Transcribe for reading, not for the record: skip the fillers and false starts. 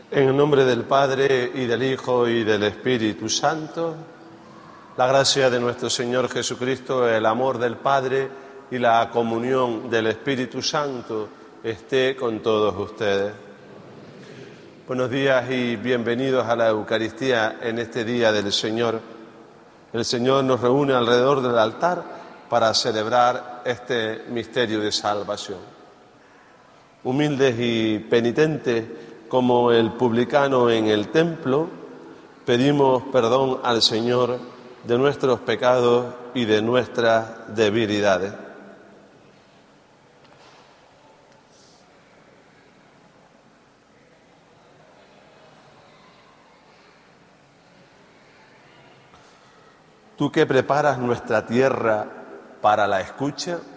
En el nombre del Padre, y del Hijo, y del Espíritu Santo, la gracia de nuestro Señor Jesucristo, el amor del Padre y la comunión del Espíritu Santo esté con todos ustedes. Buenos días y bienvenidos a la Eucaristía en este día del Señor. El Señor nos reúne alrededor del altar para celebrar este misterio de salvación. Humildes y penitentes como el publicano en el templo, pedimos perdón al Señor de nuestros pecados y de nuestras debilidades. Tú que preparas nuestra tierra para la escucha,